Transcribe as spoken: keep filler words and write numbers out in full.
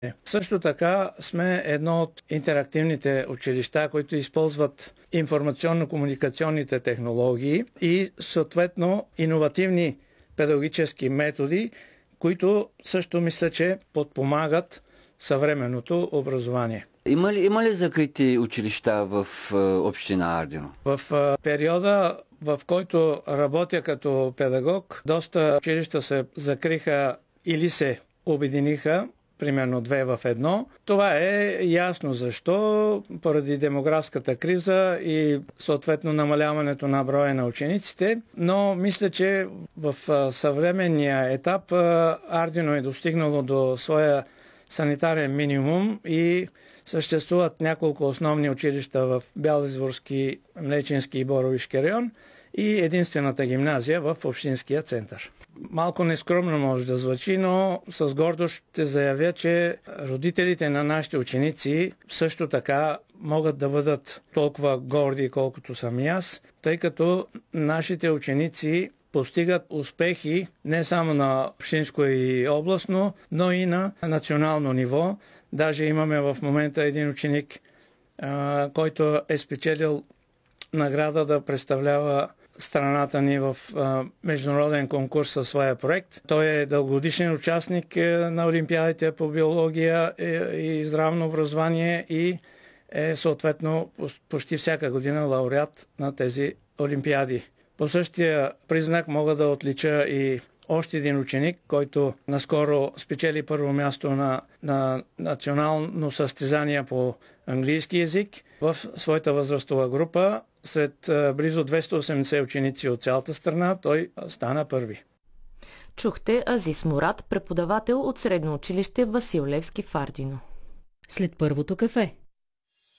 Също така сме едно от интерактивните училища, които използват информационно-комуникационните технологии и съответно иновативни педагогически методи, които също мисля, че подпомагат съвременното образование. Има ли, има ли закрити училища в е, община Ардино? В е, периода, в който работя като педагог, доста училища се закриха или се обединиха, примерно две в едно. Това е ясно защо, поради демографската криза и съответно намаляването на броя на учениците, но мисля, че в съвременния етап Ардино е достигнало до своя санитарен минимум и съществуват няколко основни училища в Бял-Изворски, Млеченски и Боровишки район и единствената гимназия в общинския център. Малко нескромно може да звучи, но с гордост ще заявя, че родителите на нашите ученици също така могат да бъдат толкова горди, колкото съм и аз, тъй като нашите ученици постигат успехи не само на общинско и областно, но и на национално ниво. Даже имаме в момента един ученик, който е спечелил награда да представлява страната ни в а, международен конкурс със своя проект. Той е дългогодишен участник е, на олимпиадите по биология е, и здравно образование и е съответно почти всяка година лауреат на тези олимпиади. По същия признак мога да отлича и още един ученик, който наскоро спечели първо място на, на национално състезание по английски язик в своята възрастова група. Сред близо двеста и осемдесет ученици от цялата страна той стана първи. Чухте Азис Мурат, преподавател от средно училище Васил Левски в Ардино. След първото кафе.